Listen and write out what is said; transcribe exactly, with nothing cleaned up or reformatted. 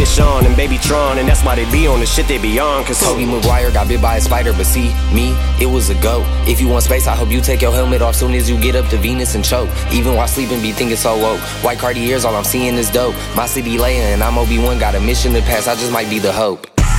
Sean and Baby Tron, and that's why they be on the shit they be on. Cause Tobey Maguire got bit by a spider, but see, me, it was a go. If you want space, I hope you take your helmet off soon as you get up to Venus and choke. Even while sleeping, be thinking so woke. White Cartiers, all I'm seeing is dope. My city laying, and I'm Obi-Wan, got a mission to pass, I just might be the hope.